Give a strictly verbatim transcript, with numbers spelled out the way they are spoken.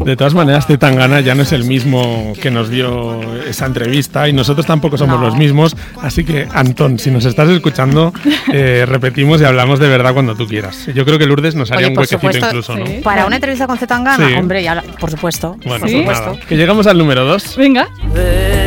De todas maneras, Zetangana ya no es el mismo que nos dio esa entrevista y nosotros tampoco somos no. los mismos. Así que, Antón, si nos estás escuchando, eh, repetimos y hablamos de verdad cuando tú quieras. Yo creo que Lourdes nos haría Oye, un huequecito supuesto, incluso, ¿no? Sí. Para una entrevista con Zetangana, sí. hombre, ya, por supuesto. Bueno, por pues supuesto. Nada. Que llegamos al número dos. Venga.